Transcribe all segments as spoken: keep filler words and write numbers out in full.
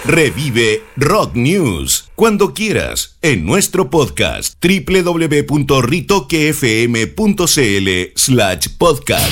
Revive Rock News cuando quieras en nuestro podcast doble u doble u doble u punto ritoquefm punto cl slash podcast.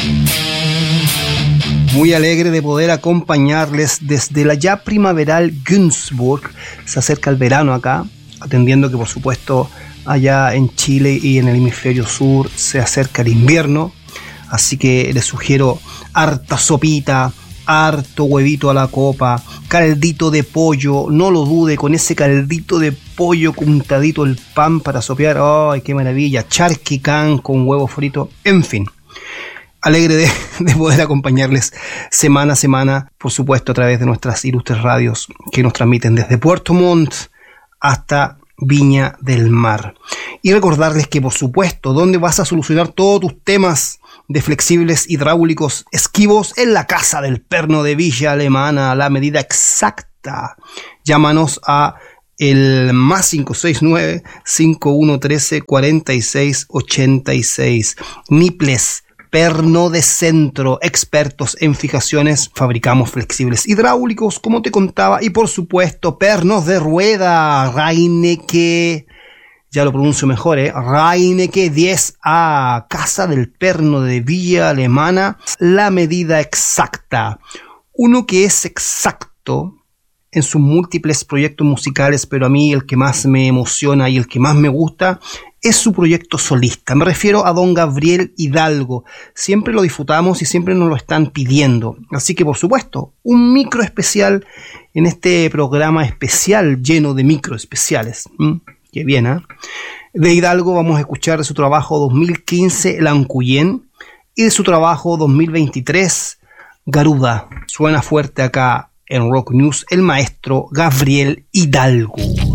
Muy alegre de poder acompañarles desde la ya primaveral Günzburg. Se acerca el verano acá, atendiendo que por supuesto allá en Chile y en el hemisferio sur se acerca el invierno. Así que les sugiero harta sopita, harto huevito a la copa, caldito de pollo, no lo dude, con ese caldito de pollo untadito el pan para sopear, ¡ay, qué maravilla! Charquicán con huevo frito, en fin. Alegre de, de poder acompañarles semana a semana, por supuesto a través de nuestras ilustres radios que nos transmiten desde Puerto Montt hasta Viña del Mar. Y recordarles que por supuesto, donde vas a solucionar todos tus temas de flexibles hidráulicos esquivos, en la Casa del Perno de Villa Alemana, a la medida exacta. Llámanos a el más cinco seis nueve, cinco uno uno tres, cuatro seis ocho seis. Niples Perno de Centro, expertos en fijaciones, fabricamos flexibles hidráulicos, como te contaba, y por supuesto, pernos de rueda, Reineke, ya lo pronuncio mejor, ¿eh? Reineke diez A, Casa del Perno de Villa Alemana, la medida exacta. Uno que es exacto en sus múltiples proyectos musicales, pero a mí el que más me emociona y el que más me gusta es su proyecto solista. Me refiero a don Gabriel Hidalgo. Siempre lo disfrutamos y siempre nos lo están pidiendo. Así que, por supuesto, un micro especial en este programa especial lleno de micro especiales. ¿Mm? Qué bien, ¿eh? De Hidalgo vamos a escuchar de su trabajo dos mil quince, Lancuyén, y de su trabajo dos mil veintitrés, Garuda. Suena fuerte acá en Rock News el maestro Gabriel Hidalgo.